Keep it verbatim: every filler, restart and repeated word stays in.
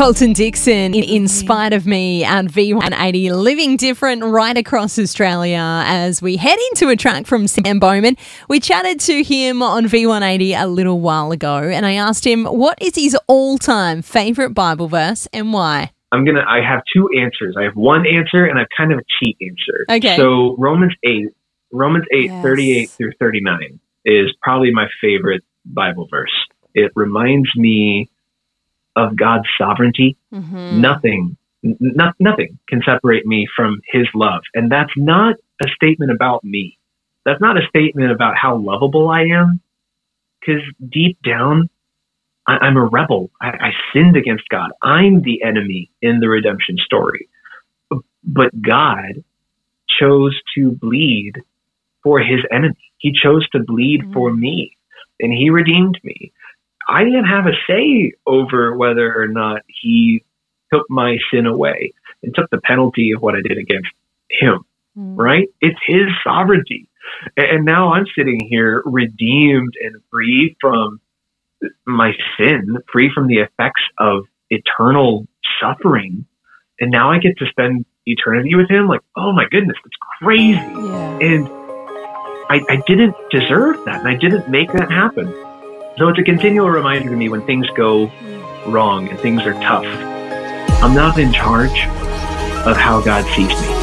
Colton Dixon in In Spite of Me and V one eighty, living different right across Australia as we head into a track from Sam Bowman. We chatted to him on V one eighty a little while ago and I asked him what is his all-time favourite Bible verse and why. I'm gonna. I have two answers. I have one answer and I have kind of a cheat answer. Okay. So Romans eight, Romans eight, Yes. thirty-eight through thirty-nine is probably my favorite Bible verse. It reminds me of God's sovereignty. Mm-hmm. Nothing, n- nothing can separate me from His love, and that's not a statement about me. That's not a statement about how lovable I am, because deep down, I, I'm a rebel. I, I sinned against God. I'm the enemy in the redemption story. But God chose to bleed for His enemy. He chose to bleed Mm-hmm. for me, and He redeemed me. I didn't have a say over whether or not He took my sin away and took the penalty of what I did against Him, Mm. right? It's His sovereignty. And now I'm sitting here redeemed and free from my sin, free from the effects of eternal suffering. And now I get to spend eternity with Him. Like, oh my goodness, it's crazy. Yeah. And I, I didn't deserve that. And I didn't make that happen. So it's a continual reminder to me when things go wrong and things are tough. I'm not in charge of how God sees me.